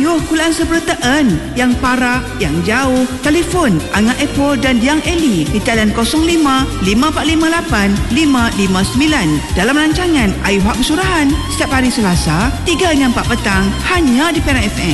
Ayuh kulaan sebertaan yang parah, yang jauh. Telefon Angah Apple dan Yang Eli di talian 05 5458 559 dalam rancangan Ayuh Hak Bersurahan setiap hari Selasa 3 hingga 4 petang hanya di Perak FM.